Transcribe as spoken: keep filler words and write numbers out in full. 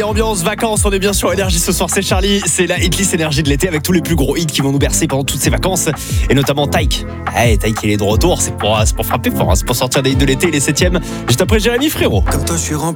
ambiance vacances, on est bien sur Énergie ce soir, c'est Charlie, c'est la hitlist énergie de l'été avec tous les plus gros hits qui vont nous bercer pendant toutes ces vacances et notamment Taïk. Hey, Taïk il est de retour, c'est pour, c'est pour frapper fort, hein, c'est pour sortir des hits de l'été, il est septième juste après Jérémy Frérot. Comme toi je suis rempli